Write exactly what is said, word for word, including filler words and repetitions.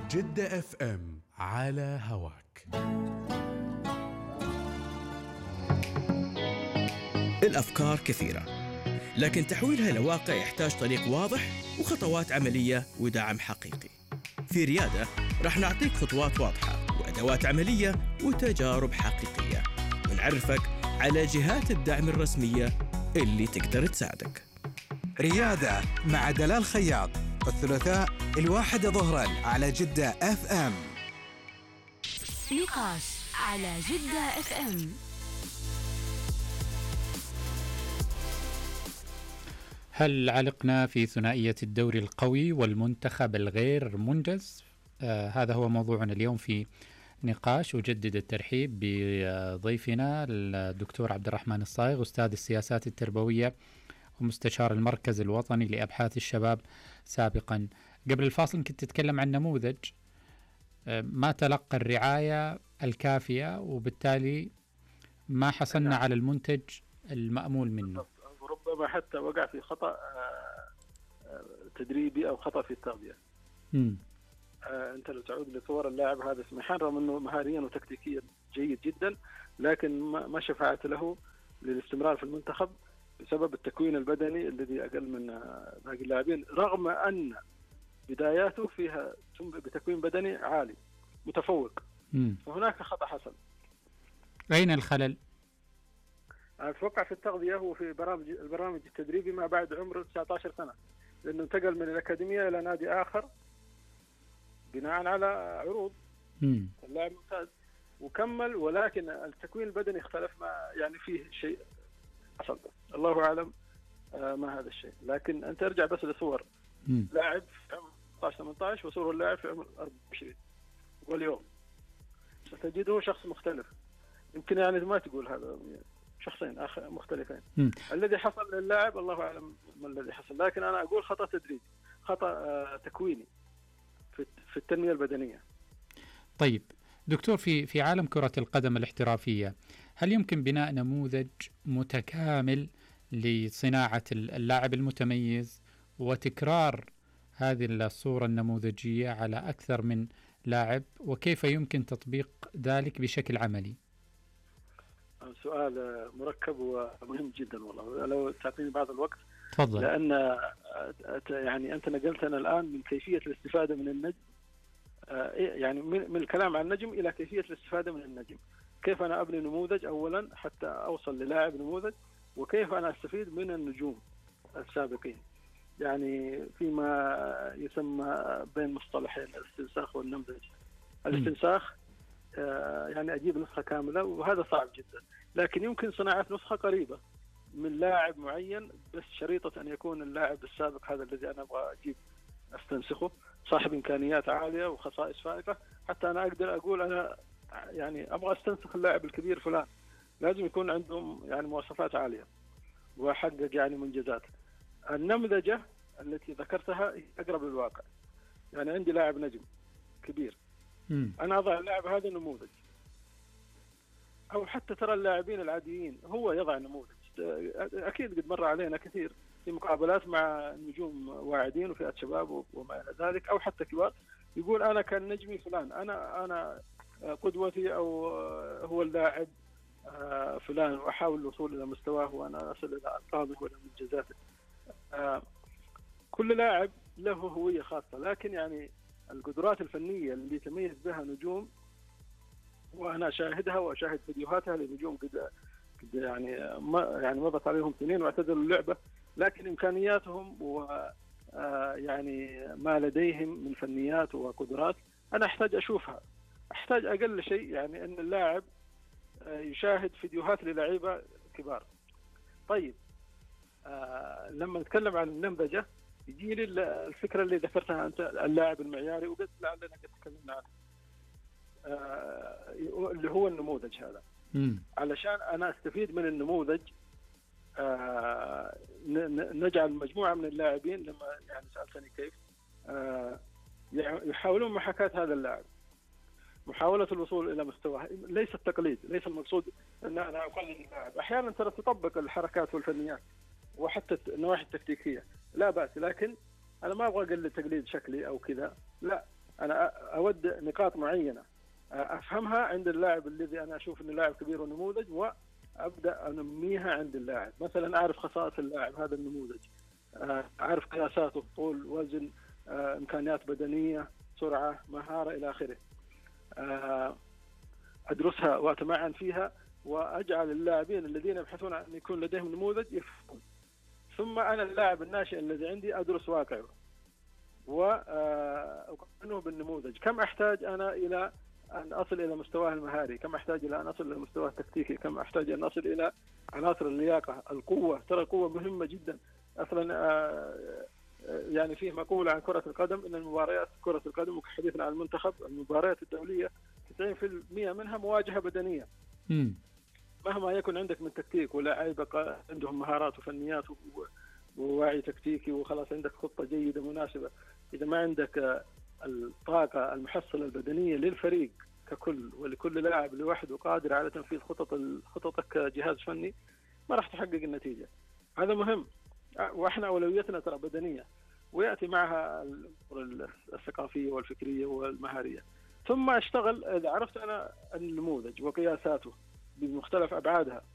جدة اف ام على هواك. الأفكار كثيرة، لكن تحويلها لواقع يحتاج طريق واضح وخطوات عملية ودعم حقيقي. في ريادة رح نعطيك خطوات واضحة وأدوات عملية وتجارب حقيقية، ونعرفك على جهات الدعم الرسمية اللي تقدر تساعدك. ريادة مع دلال خياط، الثلاثاء الواحدة ظهرا على جدة اف ام. نقاش على جدة اف ام. هل علقنا في ثنائية الدوري القوي والمنتخب الغير منجز؟ آه هذا هو موضوعنا اليوم في نقاش. أجدد الترحيب بضيفنا الدكتور عبد الرحمن الصايغ، أستاذ السياسات التربوية ومستشار المركز الوطني لأبحاث الشباب سابقا. قبل الفاصل كنت تتكلم عن نموذج ما تلقى الرعاية الكافية، وبالتالي ما حصلنا على المنتج المأمول منه. ربما حتى وقع في خطأ تدريبي أو خطأ في التغذية. مم. أنت لو تعود لصور اللاعب هذا سمحان، رغم أنه مهاريا وتكتيكيا جيد جدا، لكن ما شفعت له للاستمرار في المنتخب بسبب التكوين البدني الذي أقل من باقي اللاعبين، رغم أن بداياته فيها بتكوين بدني عالي متفوق. مم. فهناك خطأ حصل. أين الخلل؟ أتوقع في التغذية وفي برامج البرامج التدريبي ما بعد عمر تسعة عشر سنة، لأنه انتقل من الأكاديمية إلى نادي آخر بناء على عروض. مم. اللاعب ممتاز وكمل، ولكن التكوين البدني اختلف، ما يعني فيه شيء حصل، الله أعلم آه ما هذا الشيء. لكن أنت ارجع بس لصور مم. لاعب في عمر ستة عشر ثمانية عشر وصور اللاعب في عمر أربعة وعشرين واليوم ستجده شخص مختلف. يمكن يعني ما تقول هذا شخصين آخر مختلفين. مم. الذي حصل للاعب الله أعلم ما الذي حصل، لكن أنا أقول خطأ تدريبي، خطأ آه تكويني في في التنمية البدنية. طيب دكتور، في في عالم كرة القدم الاحترافية هل يمكن بناء نموذج متكامل لصناعة اللاعب المتميز وتكرار هذه الصورة النموذجية على أكثر من لاعب، وكيف يمكن تطبيق ذلك بشكل عملي؟ سؤال مركب ومهم جدا والله، لو تعطيني بعض الوقت. تفضل. لأن يعني أنت نقلتنا الآن من كيفية الاستفادة من النجم، يعني من الكلام عن النجم إلى كيفية الاستفادة من النجم. كيف أنا أبني نموذج أولا حتى أوصل للاعب نموذج، وكيف أنا أستفيد من النجوم السابقين. يعني فيما يسمى بين مصطلحين الاستنساخ والنمذج. الاستنساخ آه يعني أجيب نسخة كاملة، وهذا صعب جدا، لكن يمكن صناعة نسخة قريبة من لاعب معين، بس شريطة أن يكون اللاعب السابق هذا الذي أنا أبغى أجيب أستنسخه صاحب إمكانيات عالية وخصائص فائقة، حتى أنا أقدر أقول أنا يعني أبغى أستنسخ اللاعب الكبير فلان، لازم يكون عندهم يعني مواصفات عالية وحقق يعني منجزات. النمذجة التي ذكرتها أقرب للواقع. يعني عندي لاعب نجم كبير، مم. أنا أضع اللاعب هذا نموذج، أو حتى ترى اللاعبين العاديين هو يضع نموذج. أكيد قد مر علينا كثير في مقابلات مع نجوم واعدين وفئات شباب وما إلى ذلك، أو حتى كبار، يقول أنا كان نجمي فلان، أنا أنا قدوتي أو هو اللاعب فلان، وأحاول الوصول إلى مستواه وأنا أصل إلى ألقابه وإلى منجزاته. كل لاعب له هوية خاصة، لكن يعني القدرات الفنية اللي يتميز بها نجوم، وأنا أشاهدها وأشاهد فيديوهاتها لنجوم قد يعني ما يعني مضت عليهم سنين واعتزلوا اللعبة، لكن إمكانياتهم و يعني ما لديهم من فنيات وقدرات أنا أحتاج أشوفها. أحتاج أقل شيء يعني أن اللاعب يشاهد فيديوهات للاعيبة كبار. طيب آه لما نتكلم عن النمذجة يجي لي الفكرة اللي ذكرتها أنت، اللاعب المعياري، وقد لعلنا قد تكلمنا عنه آه اللي هو النموذج هذا. مم. علشان أنا أستفيد من النموذج آه نجعل مجموعة من اللاعبين، لما يعني سألتني كيف آه يحاولون محاكاة هذا اللاعب، محاولة الوصول إلى مستواه، ليس التقليد، ليس المقصود أن أنا أقلد اللاعب. أحيانا ترى تطبق الحركات والفنيات وحتى النواحي التكتيكية لا بأس، لكن أنا ما أبغى أقلد تقليد شكلي أو كذا، لا، انا اود نقاط معينه افهمها عند اللاعب الذي انا اشوف انه لاعب كبير ونموذج، وابدا انميها عند اللاعب. مثلا اعرف خصائص اللاعب هذا النموذج، اعرف قياساته، طول، وزن، امكانيات بدنيه، سرعه، مهاره الى اخره. ادرسها واتمعن فيها، واجعل اللاعبين الذين يبحثون عن ان يكون لديهم نموذج يفهمون. ثم انا اللاعب الناشئ الذي عندي ادرس واقعه واقارنه بالنموذج. كم احتاج انا الى ان اصل الى مستواه المهاري، كم احتاج الى ان اصل الى مستواه التكتيكي، كم احتاج ان اصل الى عناصر اللياقه، القوه. ترى القوه مهمه جدا. اصلا يعني فيه مقوله عن كره القدم ان المباريات كره القدم، وحديثنا عن المنتخب، المباريات الدوليه تسعين بالمئة منها مواجهه بدنيه. م. مهما يكن عندك من تكتيك ولاعيبه عندهم مهارات وفنيات ووعي تكتيكي وخلاص عندك خطه جيده مناسبه، اذا ما عندك الطاقه المحصله البدنيه للفريق ككل ولكل لاعب لوحده قادر على تنفيذ خطط خططك كجهاز فني، ما راح تحقق النتيجه. هذا مهم. واحنا اولويتنا ترى بدنيه، وياتي معها الامور الثقافيه والفكريه والمهاريه. ثم اشتغل اذا عرفت انا النموذج وقياساته بمختلف ابعادها،